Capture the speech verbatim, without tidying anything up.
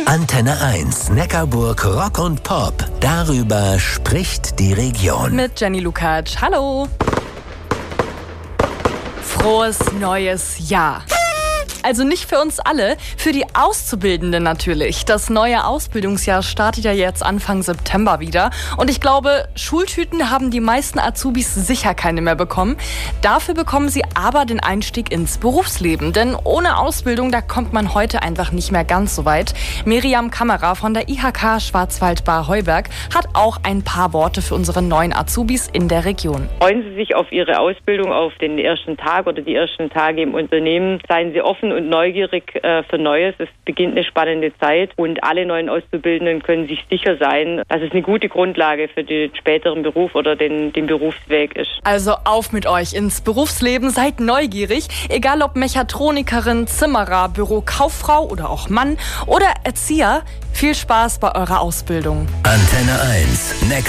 Antenne eins, Neckarburg Rock und Pop. Darüber spricht die Region. Mit Jenny Lukacs. Hallo. Frohes neues Jahr. Also nicht für uns alle, für die Auszubildenden natürlich. Das neue Ausbildungsjahr startet ja jetzt Anfang September wieder. Und ich glaube, Schultüten haben die meisten Azubis sicher keine mehr bekommen. Dafür bekommen sie aber den Einstieg ins Berufsleben. Denn ohne Ausbildung, da kommt man heute einfach nicht mehr ganz so weit. Miriam Kammerer von der I H K Schwarzwald-Baar-Heuberg hat auch ein paar Worte für unsere neuen Azubis in der Region. Freuen Sie sich auf Ihre Ausbildung, auf den ersten Tag oder die ersten Tage im Unternehmen. Seien Sie offen und neugierig äh, für Neues. Es beginnt eine spannende Zeit und alle neuen Auszubildenden können sich sicher sein, dass es eine gute Grundlage für den späteren Beruf oder den, den Berufsweg ist. Also auf mit euch ins Berufsleben, seid neugierig, egal ob Mechatronikerin, Zimmerer, Bürokauffrau oder auch Mann oder Erzieher. Viel Spaß bei eurer Ausbildung. Antenne eins, Neckar